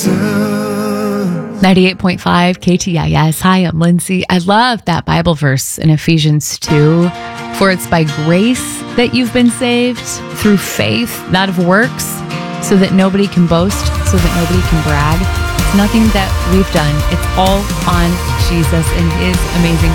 98.5 KTIS. Hi, I'm Lindsay. I love that Bible verse in Ephesians 2. For it's by grace that you've been saved through faith, not of works, so that nobody can boast, so that nobody can brag. It's nothing that we've done. It's all on Jesus and his amazing